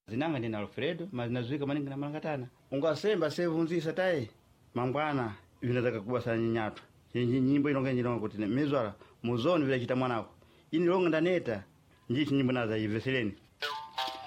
zinanga ndina Alfredo mazinazuika maningi na malangatana ungasemba sevunzisa tayi mangwana vinataka kubasa nyinyatu nyimbo inonga njinonga kuti mezwala muzoni vile chita mwanako ini longa ndaneta ndichi nyimbo naza iveseleni